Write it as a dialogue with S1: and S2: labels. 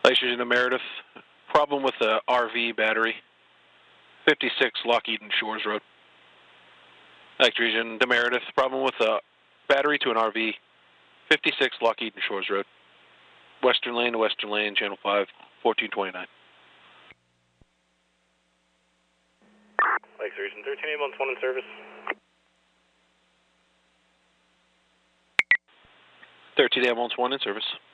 S1: Lakes Region to Meredith. Problem with the RV battery. 56 Lockheed and Shores Road. Lakes Region to Meredith. Problem with the battery to an RV. 56 Lockheed and Shores Road. Western Lane to Western Lane, Channel 5, 1429.
S2: Lakes Region 13811 in service.
S1: 13 ambulance 1 in service.